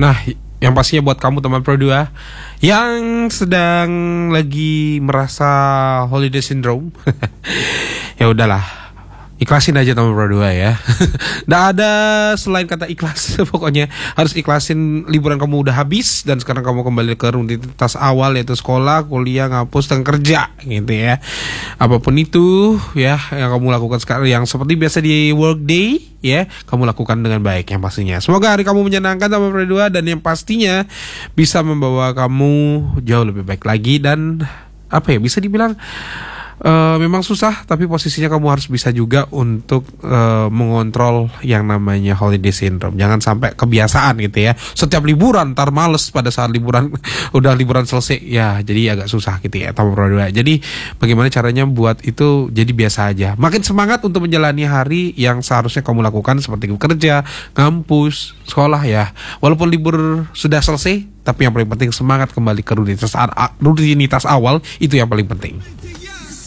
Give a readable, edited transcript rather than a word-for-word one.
Nah, yang pastinya buat kamu teman Pro 2 yang sedang lagi merasa holiday syndrome, ya udahlah, ikhlasin aja teman Pro 2 ya. Nggak ada selain kata ikhlas. Pokoknya harus ikhlasin liburan kamu udah habis dan sekarang kamu kembali ke rutinitas awal, yaitu sekolah, kuliah, ngapus, dan kerja gitu ya. Apapun itu ya yang kamu lakukan sekarang, yang seperti biasa di workday ya, kamu lakukan dengan baik yang pastinya. Semoga hari kamu menyenangkan teman Pro 2, dan yang pastinya bisa membawa kamu jauh lebih baik lagi. Dan apa ya, bisa dibilang memang susah, tapi posisinya kamu harus bisa juga untuk mengontrol yang namanya holiday syndrome. Jangan sampai kebiasaan gitu ya. Setiap liburan ntar males pada saat liburan udah liburan selesai ya, jadi agak susah gitu ya teman Pro 2. Jadi bagaimana caranya buat itu jadi biasa aja. Makin semangat untuk menjalani hari yang seharusnya kamu lakukan seperti bekerja, ngampus, sekolah ya. Walaupun libur sudah selesai, tapi yang paling penting semangat kembali ke rutinitas awal, itu yang paling penting.